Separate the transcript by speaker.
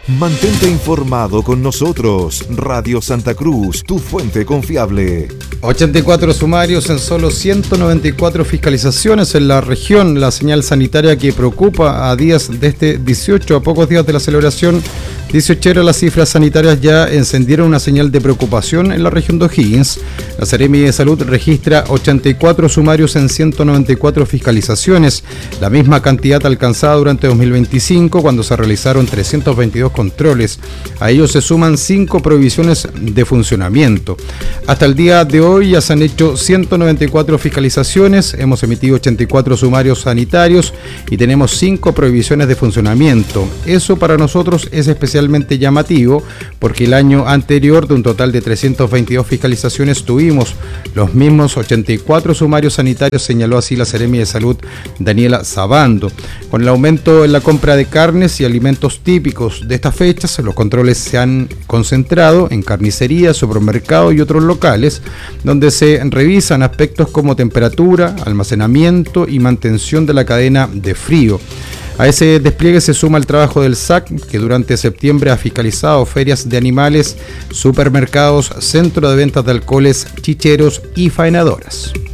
Speaker 1: Mantente informado con nosotros. Radio Santa Cruz, tu fuente confiable.
Speaker 2: 84 sumarios en solo 194 fiscalizaciones en la región. La señal sanitaria que preocupa a días de este 18, a pocos días de la celebración 18, las cifras sanitarias ya encendieron una señal de preocupación en la región de O'Higgins. La Seremi de Salud registra 84 sumarios en 194 fiscalizaciones, la misma cantidad alcanzada durante 2025, cuando se realizaron 322 controles. A ellos se suman 5 prohibiciones de funcionamiento. Hasta el día de hoy ya se han hecho 194 fiscalizaciones, hemos emitido 84 sumarios sanitarios y tenemos 5 prohibiciones de funcionamiento. Eso para nosotros es especialmente llamativo, porque el año anterior, de un total de 322 fiscalizaciones, tuvimos los mismos 84 sumarios sanitarios, señaló así la Seremi de Salud, Daniela Sabando. Con el aumento en la compra de carnes y alimentos típicos de estas fechas, los controles se han concentrado en carnicerías, supermercados y otros locales, donde se revisan aspectos como temperatura, almacenamiento y mantención de la cadena de frío. A ese despliegue se suma el trabajo del SAC, que durante septiembre ha fiscalizado ferias de animales, supermercados, centro de ventas de alcoholes, chicheros y faenadoras.